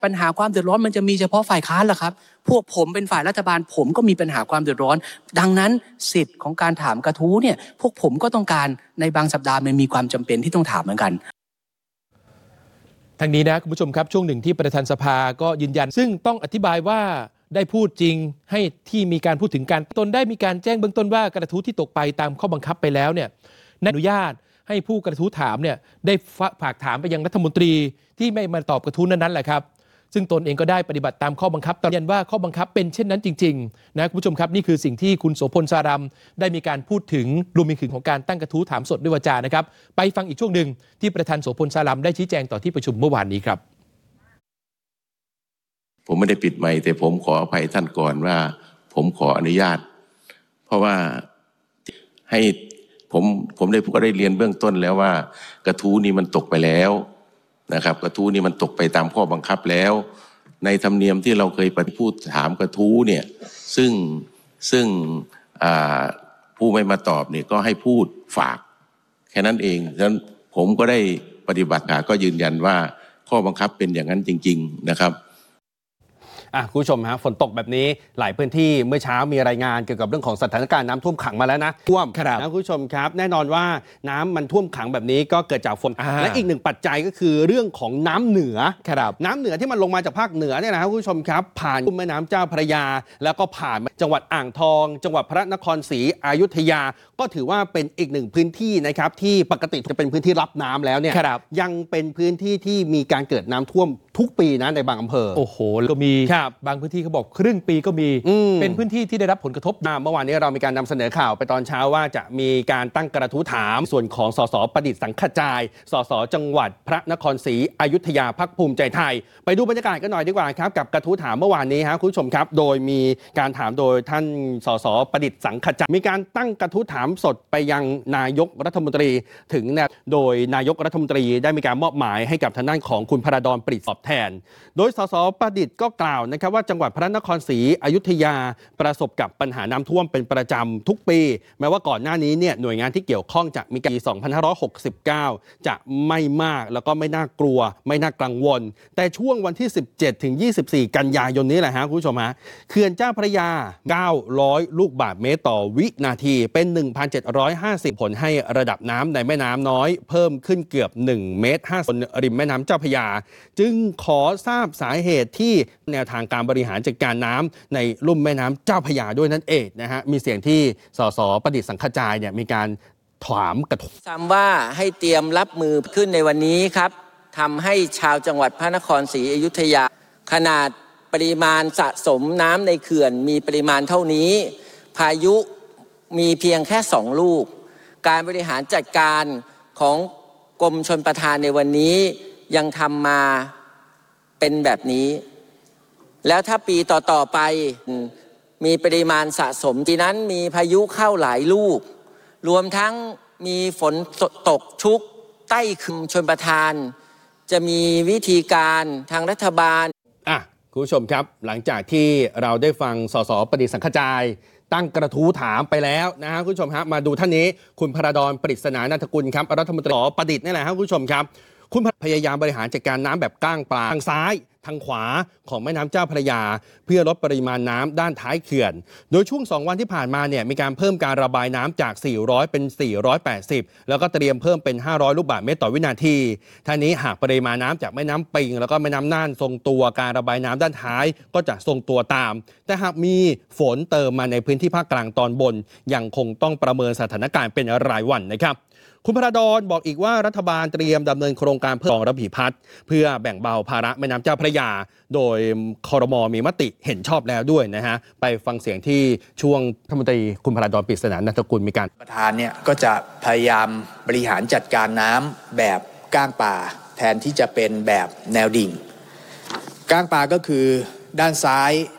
ปัญหาความเดือดร้อนมันจะมีเฉพาะฝ่ายค้านเหรอครับพวกผมเป็นฝ่ายรัฐบาลผมก็มีปัญหาความเดือดร้อนดังนั้นสิทธิ์ของการถามกระทู้เนี่ยพวกผมก็ต้องการในบางสัปดาห์มันมีความจำเป็นที่ต้องถามเหมือนกันทางนี้นะคุณผู้ชมครับช่วงหนึ่งที่ประธานสภาก็ยืนยันซึ่งต้องอธิบายว่าได้พูดจริงให้ที่มีการพูดถึงการตนได้มีการแจ้งเบื้องต้นว่ากระทู้ที่ตกไปตามข้อบังคับไปแล้วเนี่ยอนุญาตให้ผู้กระทู้ถามเนี่ยได้ฝากถามไปยังรัฐมนตรีที่ไม่มาตอบกระทู้นั้นแหละครับซึ่งตนเองก็ได้ปฏิบัติตามข้อบังคับยืนยันว่าข้อบังคับเป็นเช่นนั้นจริงๆนะคุณผู้ชมครับนี่คือสิ่งที่คุณโสพลสารัมได้มีการพูดถึงรวมถึงของการตั้งกระทู้ถามสดด้วยวาจานะครับไปฟังอีกช่วงหนึ่งที่ประธานโสพลสารัมได้ชี้แจงต่อที่ประชุมเมื่อวานนี้ครับผมไม่ได้ปิดไมค์แต่ผมขออภัยท่านก่อนว่าผมขออนุญาตเพราะว่าให้ผมได้เรียนเบื้องต้นแล้วว่ากระทู้นี้มันตกไปแล้วนะครับกระทู้นี้มันตกไปตามข้อบังคับแล้วในธรรมเนียมที่เราเคยพูดถามกระทู้เนี่ยซึ่งผู้ไม่มาตอบเนี่ยก็ให้พูดฝากแค่นั้นเองฉะนั้นผมก็ได้ปฏิบัติก็ยืนยันว่าข้อบังคับเป็นอย่างนั้นจริงๆนะครับคุณผู้ชมฮะฝนตกแบบนี้หลายพื้นที่เมื่อเช้ามีรายงานเกี่ยวกับเรื่องของสถานการณ์น้ำท่วมขังมาแล้วนะท่วมนะคุณผู้ชมครับแน่นอนว่าน้ำมันท่วมขังแบบนี้ก็เกิดจากฝนและอีกหนึ่งปัจจัยก็คือเรื่องของน้ำเหนือน้ำเหนือที่มันลงมาจากภาคเหนือเนี่ยนะครับคุณผู้ชมครับผ่านลุ่มแม่น้ำเจ้าพระยาแล้วก็ผ่านจังหวัดอ่างทองจังหวัดพระนครศรีอยุธยาก็ถือว่าเป็นอีกหนึ่งพื้นที่นะครับที่ปกติจะเป็นพื้นที่รับน้ำแล้วเนี่ยยังเป็นพื้นที่ที่มีการเกิดน้ำท่วมทุกปีนะในบางอำเภอโอ้โหก็มีบางพื้นที่เขาบอกครึ่งปีก็มีเป็นพื้นที่ที่ได้รับผลกระทบเมื่อวานนี้เรามีการนำเสนอข่าวไปตอนเช้าว่าจะมีการตั้งกระทู้ถามส่วนของสสประดิษฐ์สังขจายสสจังหวัดพระนครศรีอยุธยาพรรคภูมิใจไทยไปดูบรรยากาศกันหน่อยดีกว่าครับกับกระทู้ถามเมื่อวานนี้ครับคุณผู้ชมครับโดยมีการถามโดยท่านสสประดิษฐ์สังขจายมีการตั้งกระทู้ถามสดไปยังนายกรัฐมนตรีถึงโดยนายกรัฐมนตรีได้มีการมอบหมายให้กับทางด้านของคุณพระดอนปริศตอบแทนโดยสสประดิษฐ์ก็กล่าวนะครับว่าจังหวัดพระนครศรีอยุธยาประสบกับปัญหาน้ำท่วมเป็นประจำทุกปีแม้ว่าก่อนหน้านี้เนี่ยหน่วยงานที่เกี่ยวข้องจะมีปี2569จะไม่มากแล้วก็ไม่น่ากลัวไม่น่ากังวลแต่ช่วงวันที่17ถึง24กันยายนนี้แหละฮะคุณผู้ชมฮะเขื่อนเจ้าพระยา900ลูกบาศก์เมตรต่อวินาทีเป็น 1,750 ผลให้ระดับน้ำในแม่น้ำน้อยเพิ่มขึ้นเกือบ1.5 เมตรริมแม่น้ำเจ้าพระยาจึงขอทราบสาเหตุที่แนวทางการบริหารจัดการน้ำในลุ่มแม่น้ำเจ้าพระยาด้วยนั่นเองนะฮะมีเสียงที่สสประดิษฐ์สังขจายเนี่ยมีการถามกระทู้ซ้ำว่าให้เตรียมรับมือขึ้นในวันนี้ครับทำให้ชาวจังหวัดพระนครศรีอยุธยาขนาดปริมาณสะสมน้ำในเขื่อนมีปริมาณเท่านี้พายุมีเพียงแค่2 ลูกการบริหารจัดการของกรมชลประทานในวันนี้ยังทำมาเป็นแบบนี้แล้วถ้าปีต่อไปมีปริมาณสะสมที่นั้นมีพายุเข้าหลายลูกรวมทั้งมีฝนตกชุกใต้ขึ้นชลประทานจะมีวิธีการทางรัฐบาลคุณผู้ชมครับหลังจากที่เราได้ฟังสสประดิษฐ์สังขจายตั้งกระทู้ถามไปแล้วนะฮะคุณผู้ชมครับมาดูท่านนี้คุณพระดอนปริศนานันทกุลครับรัฐมนตรีประดิษฐ์นี่แหละครับคุณผู้ชมครับคุณพยายามบริหารจัดการน้ำแบบก้างปลาทางซ้ายทางขวาของแม่น้ำเจ้าพระยาเพื่อลดปริมาณน้ำด้านท้ายเขื่อนโดยช่วง2 วันที่ผ่านมาเนี่ยมีการเพิ่มการระบายน้ำจาก400เป็น480แล้วก็เตรียมเพิ่มเป็น500ลูกบาศก์เมตรต่อวินาทีท่านี้หากปริมาณน้ำจากแม่น้ำปิงแล้วก็แม่น้ำน่านทรงตัวการระบายน้ำด้านท้ายก็จะทรงตัวตามแต่หากมีฝนเติมมาในพื้นที่ภาคกลางตอนบนยังคงต้องประเมินสถานการณ์เป็นรายวันนะครับคุณพระดอนบอกอีกว่ารัฐบาลเตรียมดำเนินโครงการเพิ่มระพีพัฒน์เพื่อแบ่งเบาภาระแม่น้ำเจ้าพระยาโดยครม.มีมติเห็นชอบแล้วด้วยนะฮะไปฟังเสียงที่ช่วงรัฐมนตรีคุณพระดอนปริศนานันทกุลมีการประธานเนี่ยก็จะพยายามบริหารจัดการน้ำแบบก้างป่าแทนที่จะเป็นแบบแนวดิ่งก้างป่าก็คือด้านซ้าย